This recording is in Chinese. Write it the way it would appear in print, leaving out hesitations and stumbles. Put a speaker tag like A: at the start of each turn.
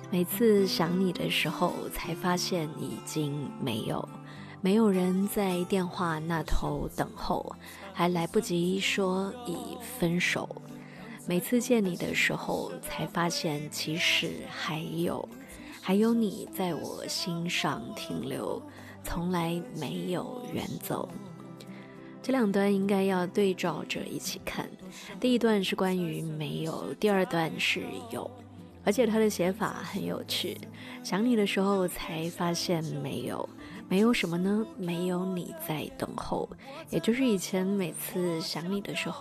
A: 每次想你的时候，才发现已经没有人在电话那头等候，还来不及说已分手。每次见你的时候，才发现其实还有你在我心上停留，从来没有远走。这两段应该要对照着一起看，第一段是关于没有，第二段是有，而且它的写法很有趣。想你的时候才发现没有什么呢？没有你在等候，也就是以前每次想你的时候